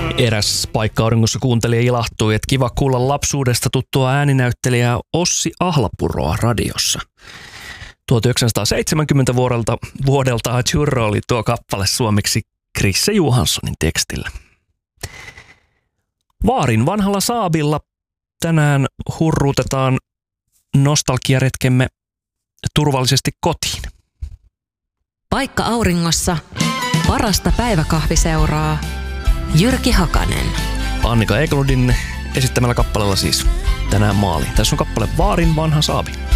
Eräs paikka auringossa kuuntelija ilahtui, että kiva kuulla lapsuudesta tuttua ääninäyttelijää Ossi Ahlapuroa radiossa. 1970 vuodelta Azzurro oli tuo kappale suomeksi Krisse Johanssonin tekstillä. Vaarin vanhalla Saabilla tänään hurruutetaan nostalgiaretkemme turvallisesti kotiin. Paikka auringossa, parasta päiväkahviseuraa, Jyrki Hakanen. Annika Eklundin esittämällä kappaleella siis tänään maali. Tässä on kappale Vaarin vanha Saabi.